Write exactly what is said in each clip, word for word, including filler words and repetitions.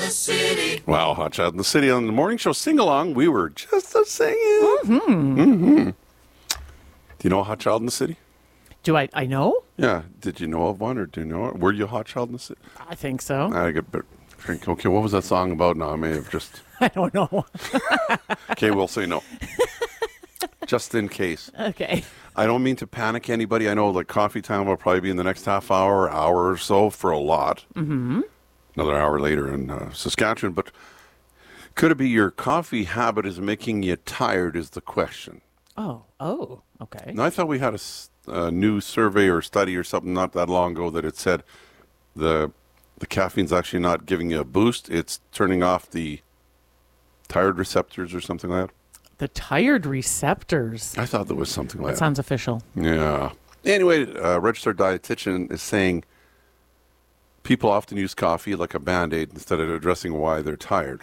city. Wow, Hot Shot in the City on the morning show sing-along. We were just a singing. Mm-hmm. Mm-hmm. Do you know a Hot Child in the City? Do I, I know? Yeah. Did you know of one, or do you know it? Were you a Hot Child in the City? I think so. I get bit. Okay, what was that song about now? I may have just... I don't know. Okay, we'll say no. Just in case. Okay. I don't mean to panic anybody. I know like coffee time will probably be in the next half hour, or hour or so for a lot. Mm-hmm. Another hour later in uh, Saskatchewan. But could it be your coffee habit is making you tired is the question. Oh, oh, okay. Now, I thought we had a, s- a new survey or study or something not that long ago that it said the the caffeine's actually not giving you a boost. It's turning off the tired receptors or something like that. The tired receptors. I thought there was something like That that. sounds official. Yeah. Anyway, a registered dietitian is saying people often use coffee like a Band-Aid instead of addressing why they're tired.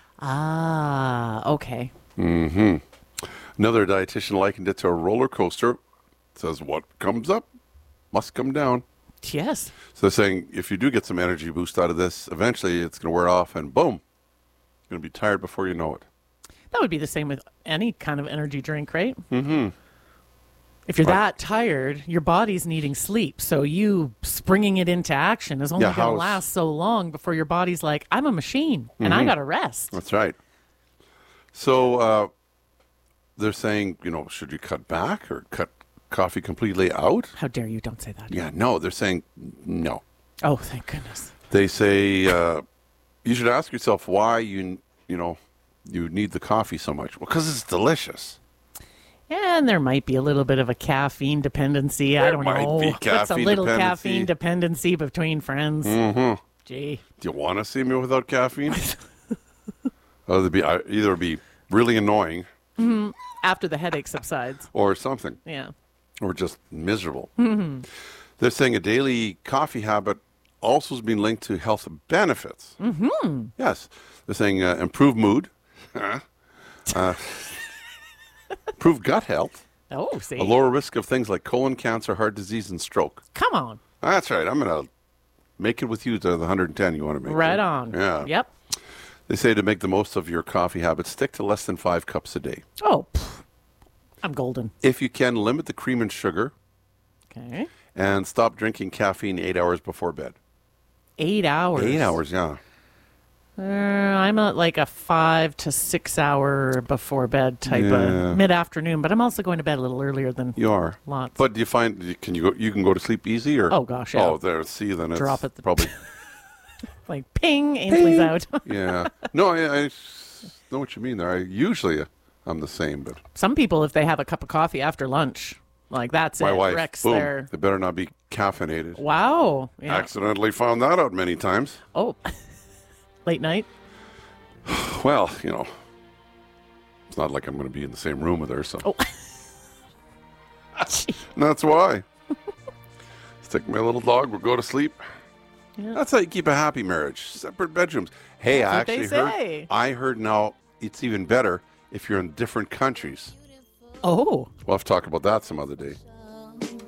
Ah, okay. Mm-hmm. Another dietitian likened it to a roller coaster. Says what comes up must come down. Yes. So they're saying if you do get some energy boost out of this, eventually it's going to wear off and boom, you're going to be tired before you know it. That would be the same with any kind of energy drink, right? Mm-hmm. If you're Right. that tired, your body's needing sleep. So you springing it into action is only Yeah, going to how's- last so long before your body's like, I'm a machine and I Mhm. got to rest. That's right. So uh, they're saying, you know, should you cut back or cut coffee completely out? How dare you? Don't say that. Yeah, no, they're saying no. Oh, thank goodness. They say uh, you should ask yourself why you, you know, you need the coffee so much. Well, because it's delicious. And there might be a little bit of a caffeine dependency. I There don't might know. be What's a caffeine little dependency. caffeine dependency between friends? Mm-hmm. Gee. Do you want to see me without caffeine? oh, it'd be, uh, either it'd be really annoying Mhm. After the headache subsides. or something. Yeah. Or just miserable. Mhm. They're saying a daily coffee habit also has been linked to health benefits. Mm-hmm. Yes. They're saying uh, improved mood, uh, improved gut health, Oh, see. a lower risk of things like colon cancer, heart disease, and stroke. Come on. That's right. I'm going to make it with you to the one hundred ten you want to make. Right on. Yeah. Yep. They say to make the most of your coffee habit, stick to less than five cups a day. Oh, pff, I'm golden. If you can, limit the cream and sugar Okay. and stop drinking caffeine eight hours before bed. Eight hours. Eight hours, yeah. Uh, I'm at like a five to six hour before bed type Yeah. of mid afternoon, but I'm also going to bed a little earlier than You are. lots. But do you find, can you go, you can go to sleep easy or? Oh, gosh, yeah. Oh, there, see, then it's Drop it the- probably, Like ping, Ainsley's out. yeah. No, I, I know what you mean there. I usually, uh, I'm the same, but Some people, if they have a cup of coffee after lunch, like that's my it. wife, Wrecks boom, their. they better not be caffeinated. Wow. Yeah. Accidentally found that out many times. Oh. Late night. Well, you know, it's not like I'm going to be in the same room with her, so. Oh. That's why. Stick my little dog, we'll go to sleep. Yeah. That's how you keep a happy marriage. Separate bedrooms. Hey, That's I what they actually heard. say. I heard now it's even better if you're in different countries. Oh. We'll have to talk about that some other day.